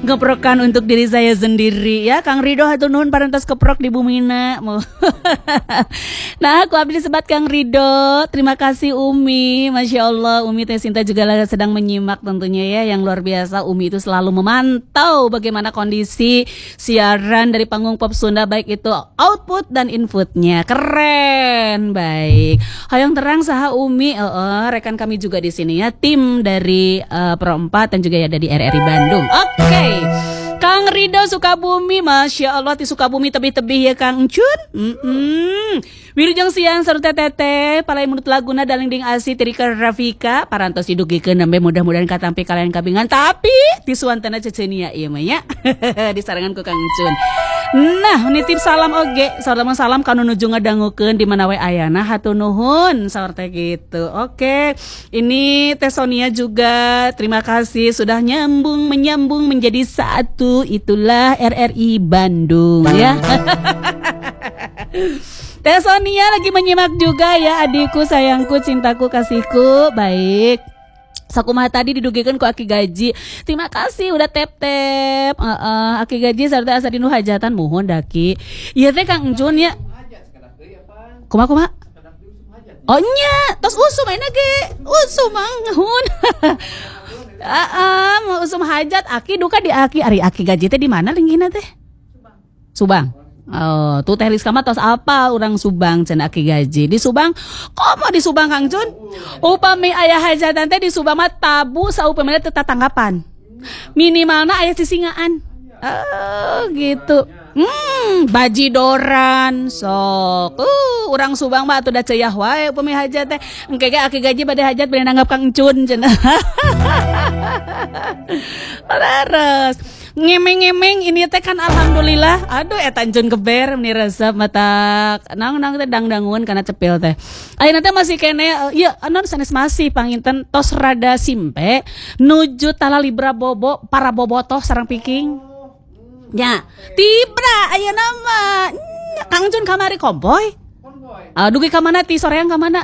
Ngeprokan untuk diri saya sendiri ya. Kang Ridho hatur nuhun parantos keprok di Bumina. Nah, aku abdi sebat Kang Ridho. Terima kasih Umi. Masya Allah, Umi Teh Sinta juga sedang menyimak tentunya ya. Yang luar biasa, Umi itu selalu memantau bagaimana kondisi siaran dari panggung Pop Sunda, baik itu output dan inputnya. Keren, baik. Hayang terang saha Umi, rekan kami juga di sini ya, tim dari Pro 4 dan juga ya dari RRI Bandung. Oke. Kang Ridho Sukabumi, Masya Allah di Sukabumi tebih-tebih ya Kang Cun. Wilujeng siang serta teteh palai menurut laguna dalingding asi tirika Rafika parantos didugikeun nembe mudah-mudahan katampi kalian kabingan tapi di suantana cecenia ieu mah ya. Disarangan ku Kang Cun. Nah, nitip salam oge, salam kanu nuju ngadangukeun di mana we ayana hatur nuhun saur teh gitu. Oke. Ini Teh Sonia juga terima kasih sudah menyambung menjadi satu. Itulah RRI Bandung ya. Teh Sonia lagi menyimak juga ya, adikku, sayangku, cintaku, kasihku. Baik. Sakumaha tadi didugikan ku Aki Gaji. Terima kasih udah tep-tep. Aki Gaji sarta asa dinu hajatan mohon daki. Ieu teh Kang Encun ya. Kumaha? Oh nya, tos usum ayeuna ge. Usum manghun. Mau usum hajat Aki duka di Aki. Ari Aki Gaji teh di mana linggihna teh? Subang. Oh, tuh teh Rizka mah tos apa urang Subang cenah Aki Gaji. Di Subang, komo di Subang Kang Jun? Upami aya hajatan teh di Subang mah tabu saupamina teu tatanggapan. Minimalna aya sisingaan. Oh, gitu. Bajidoran sok. Urang Subang mah atuh da ceuyak wae upami hajat teh. Engke ge Aki Gaji bade hajat bade nanggap Kang Encun cenah. Laras. Ngemeng-ngemeng ini teh kan alhamdulillah. Aduh eta Encun geber meni resep mata nang teh dangdangun kana cepil teh. Ayeuna teh masih kene ieu anon sanes masih panginten tos rada simpe nuju tala libra bobo para bobotoh sareng piking. Nya, tibra ayeuna mah Kang Encun kamari kompoy. Dugi ka mana ti soreang ka mana?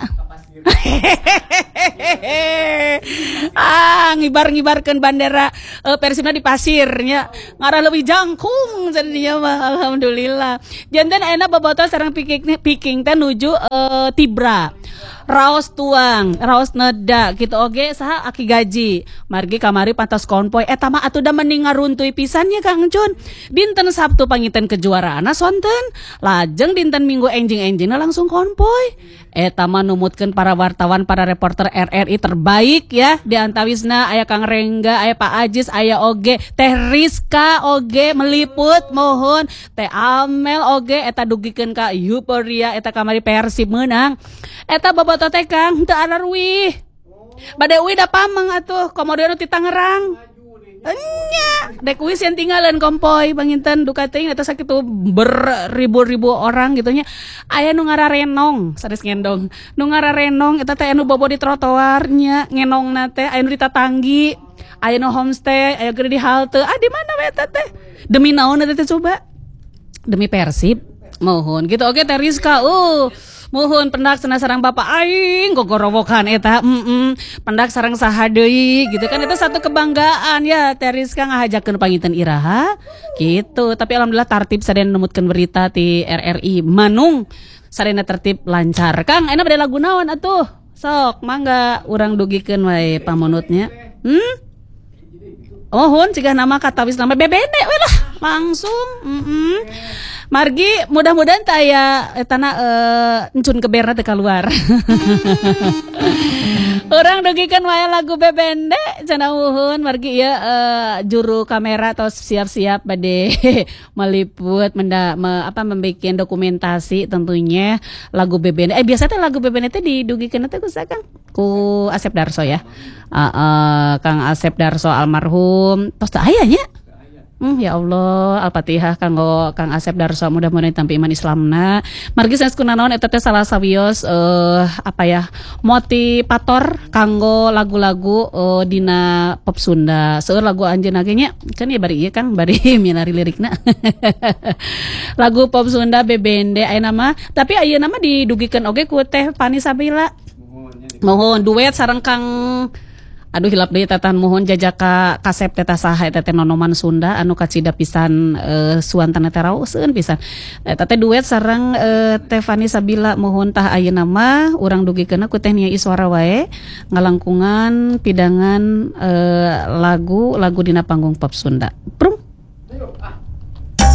Ngibar-ngibarkeun bandera Persibna di pasirnya ngarah leuwih jangkung jadinya mah alhamdulillah. Janten ayeuna bobotoh sareng piking teh nuju tibra. Raos tuang, raos neda gitu oge saha Aki Gaji. Margi kamari pantos konvoy eta mah atuh da mending ngaruntuy pisan ya Kang Encun. Dinten Sabtu panginten kejuaraana sonten, lajeng dinten Minggu enjing-enjingna langsung konvoy. Eta mah numutkeun para wartawan, para reporter RRI terbaik ya. Di antawisna aya Kang Rengga, aya Pak Ajis, aya oge Teh Rizka oge meliput mohon, Teh Amel oge eta dugikeun ka Euphoria eta kamari Persib meunang. Eta bobotoh teh Kang teu ararwih. Bade uwi da pameng atuh komodo ti Tangerang. Enya, dek wis yang tinggalan kompoy panginten duka teuing eta sakitu beribu-ribu orang gitu nya. Aya nu ngararenong sanes ngendong. Nu ngararenong eta teh anu bobo di trotoarnya, ngenongna teh aya nu di tatanggi, aya nu homestay, aya gede di halte. Di mana we eta teh? Demi naon eta teh coba? Demi Persib. Mohon gitu oke Teh Rizka. Mohon pendak cenah sareng Bapak aing gogorowokan eta. Pendak sareng saha deui gitu kan, itu satu kebanggaan ya Teh Rizka ngahajakeun panginten iraha gitu. Tapi alhamdulillah tertib sadaya nemutkeun berita ti RRI Manung sadaya tertib lancar. Kang enak bade lagu naon atuh? Sok mangga urang dugikeun wae pamunutnya. Mohon cigah nama katawis nama bebede we lah langsung. Margi mudah-mudahan taya etana encun keberna teu keluar. Orang dugikeun wae lagu bebende cenah uhun margi ieu juru kamera tos siap-siap bade meliput membikin dokumentasi tentunya lagu bebende. Biasa teh lagu bebende teh didugikeun teh ku Kang? Ku Asep Darso ya. Kang Asep Darso almarhum tos teu aya nya. Ya Allah, Al-Fatihah kanggo Kang Asep Darso mudah-mudahan tampi iman Islamna. Margi sanes kunaon eta teh salah sawios motivator kanggo lagu-lagu dina pop Sunda. Seueur lagu anjeunna ge nya. Kan ya bari ieu Kang, bari milari lirikna. Lagu pop Sunda bebende ayeuna mah, tapi ayeuna mah didugikeun oge ku Teh Fani Sabila. Mohon duet sareng Kang Aduh hilap deui tatan mohon jajaka kasep teh saha eta teh nonoman Sunda anu kacida pisan suantana teh raoseun pisan. Eta teh duet sareng Teh Fani Sabila mohon tah ayeuna mah urang dugikeun ku Teh Nia Iswara wae ngalangkungan pidangan lagu dina panggung pop Sunda. Prum